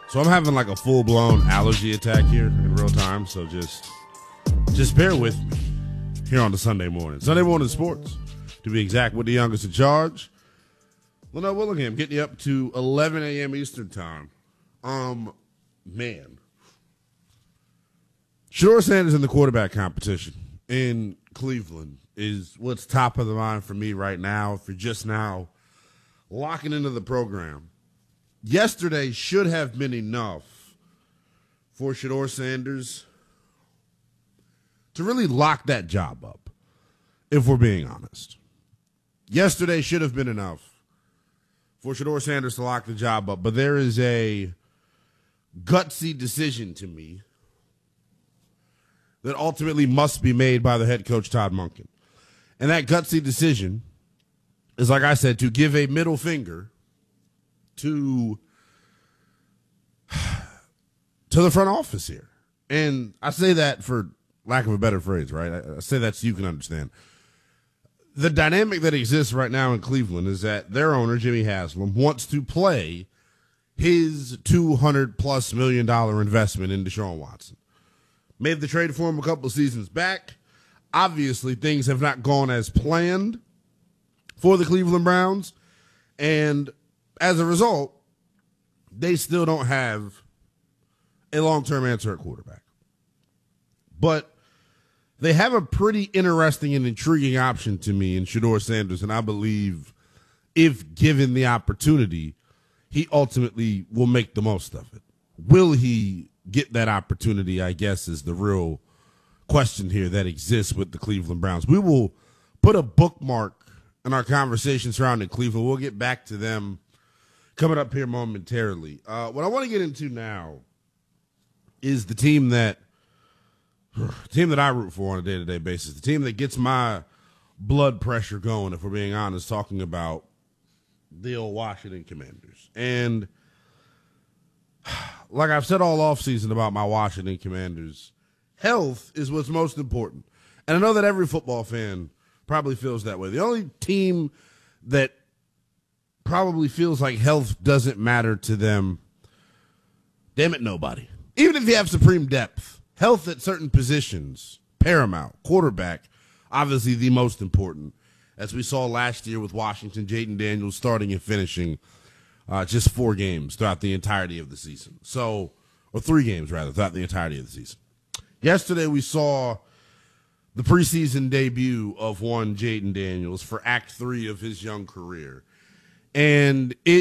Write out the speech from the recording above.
So I'm having like a full-blown allergy attack here in real time, so just bear with me here on the Sunday morning. Sunday morning sports, to be exact, with the youngest in charge. Lynell Willingham getting you up to 11 a.m. Eastern time. Man. Shedeur Sanders in the quarterback competition in Cleveland is what's top of the mind for me right now. If you're just now locking into the program, yesterday should have been enough for Shedeur Sanders to really lock that job up, if we're being honest. Yesterday should have been enough for Shedeur Sanders to lock the job up, but there is a gutsy decision to me that ultimately must be made by the head coach, Todd Monken. And that gutsy decision is, like I said, to give a middle finger to the front office here. And I say that for lack of a better phrase, right? I say that so you can understand. The dynamic that exists right now in Cleveland is that their owner, Jimmy Haslam, wants to play his $200+ million investment in Deshaun Watson. Made the trade for him a couple of seasons back. Obviously, things have not gone as planned for the Cleveland Browns. And as a result, they still don't have a long-term answer at quarterback. But they have a pretty interesting and intriguing option to me in Shedeur Sanders, and I believe if given the opportunity, he ultimately will make the most of it. Will he get that opportunity, I guess, is the real question here that exists with the Cleveland Browns. We will put a bookmark in our conversation surrounding Cleveland. We'll get back to them coming up here momentarily. What I want to get into now is the team that I root for on a day-to-day basis, the team that gets my blood pressure going, if we're being honest, talking about the old Washington Commanders. And like I've said all offseason about my Washington Commanders, health is what's most important. And I know that every football fan probably feels that way. The only team that probably feels like health doesn't matter to them, damn it, nobody. Even if you have supreme depth, health at certain positions, paramount. Quarterback, obviously the most important. As we saw last year with Washington, Jayden Daniels starting and finishing just 4 games throughout the entirety of the season. Or 3 games, rather, throughout the entirety of the season. Yesterday we saw the preseason debut of one Jayden Daniels for Act 3 of his young career. And it